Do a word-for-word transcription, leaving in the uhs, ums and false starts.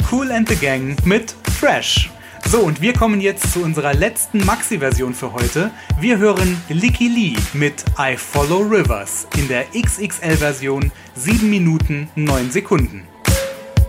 Kool and the Gang mit Fresh. So, und wir kommen jetzt zu unserer letzten Maxi-Version für heute. Wir hören Lykke Li mit I Follow Rivers in der X X L-Version sieben Minuten neun Sekunden.